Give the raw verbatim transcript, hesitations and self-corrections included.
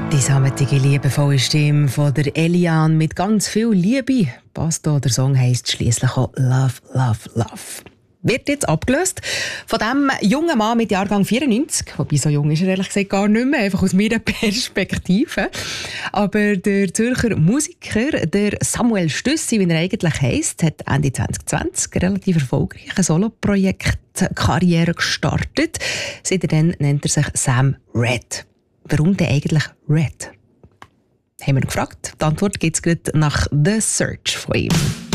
Die sammetige, liebevolle Stimme von der Eliane mit ganz viel Liebe. Passt da, der Song heisst schliesslich auch Love, Love, Love. Wird jetzt abgelöst von dem jungen Mann mit Jahrgang vierundneunzig. Wobei, so jung ist er ehrlich gesagt gar nicht mehr, einfach aus meiner Perspektive. Aber der Zürcher Musiker, der Samuel Stüssi, wie er eigentlich heisst, hat Ende zwanzig zwanzig relativ erfolgreich ein Soloprojekt-Karriere gestartet. Seitdem nennt er sich Sam Red. Warum denn eigentlich Red? Haben wir ihn gefragt. Die Antwort gibt es gerade nach The Search von ihm.